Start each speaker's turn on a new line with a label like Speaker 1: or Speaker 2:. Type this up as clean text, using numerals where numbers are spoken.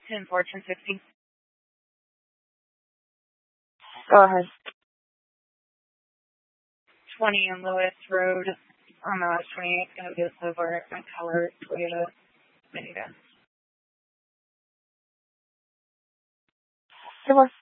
Speaker 1: Fortune 60.
Speaker 2: Go ahead.
Speaker 1: 20 on Lewis Road. On the 28th, going to be a silver and color Toyota minivan.
Speaker 2: Silver.